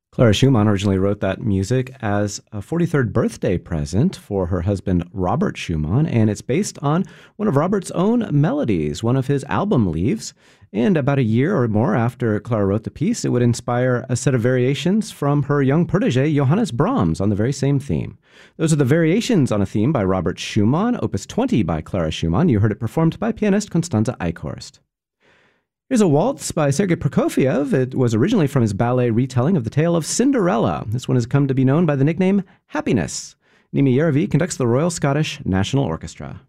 Clara Schumann originally wrote that music as a 43rd birthday present for her husband, Robert Schumann, and it's based on one of Robert's own melodies, one of his album leaves. And about a year or more after Clara wrote the piece, it would inspire a set of variations from her young protege, Johannes Brahms, on the very same theme. Those are the variations on a theme by Robert Schumann, Opus 20 by Clara Schumann. You heard it performed by pianist Constanze Eichhorst. Here's a waltz by Sergei Prokofiev. It was originally from his ballet retelling of the tale of Cinderella. This one has come to be known by the nickname Happiness. Nimi Yerevi conducts the Royal Scottish National Orchestra.